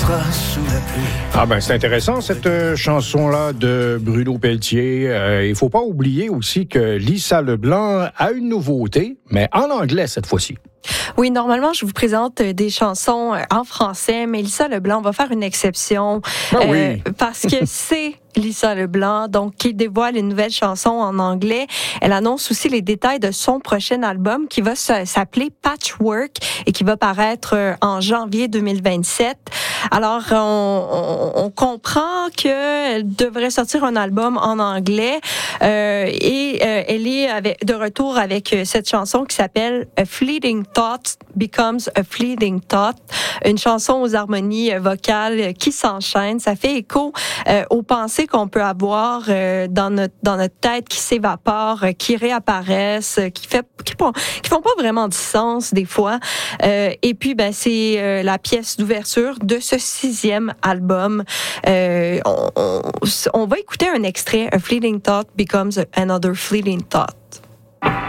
bras sous la pluie. Ah ben c'est intéressant cette chanson-là de Bruno Pelletier. Il faut pas oublier aussi que Lisa Leblanc a une nouveauté, mais en anglais cette fois-ci. Oui, normalement, je vous présente des chansons en français, mais Lisa Leblanc va faire une exception parce que c'est Lisa Leblanc, donc qui dévoile une nouvelle chanson en anglais. Elle annonce aussi les détails de son prochain album qui va s'appeler Patchwork et qui va paraître en janvier 2027. Alors, on comprend qu'elle devrait sortir un album en anglais et elle est de retour avec cette chanson qui s'appelle A Fleeting Thought Becomes a Fleeting Thought, une chanson aux harmonies vocales qui s'enchaînent. Ça fait écho aux pensées qu'on peut avoir dans notre tête qui s'évaporent, qui réapparaissent, qui font pas vraiment du sens des fois. Et puis c'est la pièce d'ouverture de ce 6e album. On va écouter un extrait, A Fleeting Thought Becomes Another Fleeting Thought.